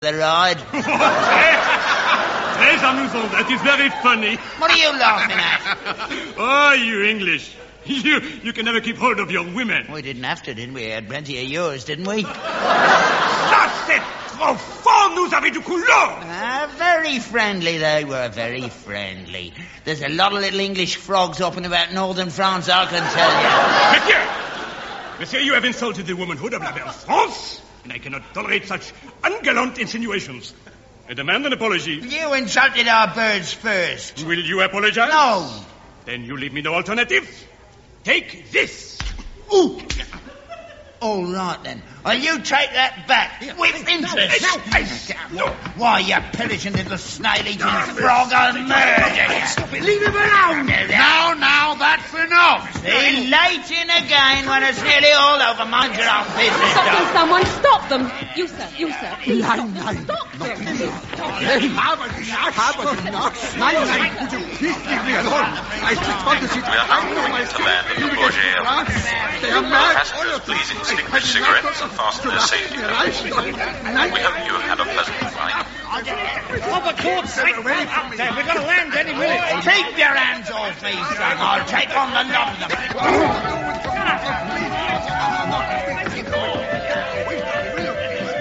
the ride. Très amusant. That is very funny. What are you laughing at? Oh, you English. You can never keep hold of your women. We didn't have to, didn't we? We had plenty of yours, didn't we? Ça, c'est trop fort. Nous avez du couleur. Very friendly, they were. Very friendly. There's a lot of little English frogs up and about northern France, I can tell you. Monsieur, you have insulted the womanhood of La Belle France, and I cannot tolerate such ungallant insinuations. I demand an apology. You insulted our birds first. Will you apologize? No. Then you leave me no alternative. Take this. Ooh. All right, then. Will you take that back? With interest. No. Why, you perishing little snail-eating frog, I'll murder you. Stop it. Leave him alone. Now, that's enough. See, late in again when it's nearly all over. Mind your own business, Stop them, dog. someone. Stop them. You, sir. Please stop them. Nein. Stop them. Nein, would you please leave me alone? I just want to sit We are now going to land in Bourget. Passengers, please extinguish cigarettes and fasten their safety belts. We hope you had a pleasant flight. Oh, for God's sake, we're going to land any minute. Keep your hands off me, son. I'll take on the lot of them.